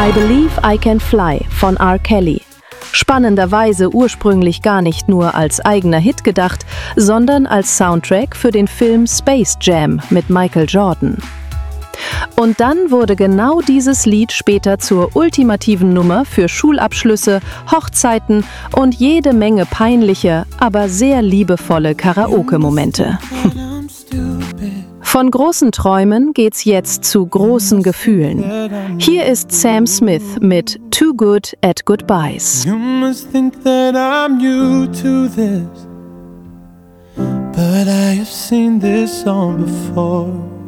I Believe I Can Fly von R. Kelly. Spannenderweise ursprünglich gar nicht nur als eigener Hit gedacht, sondern als Soundtrack für den Film Space Jam mit Michael Jordan. Und dann wurde genau dieses Lied später zur ultimativen Nummer für Schulabschlüsse, Hochzeiten und jede Menge peinliche, aber sehr liebevolle Karaoke-Momente. Von großen Träumen geht's jetzt zu großen Gefühlen. Hier ist Sam Smith mit Too Good at Goodbyes. You must think that I'm new to this, but I have seen this song before.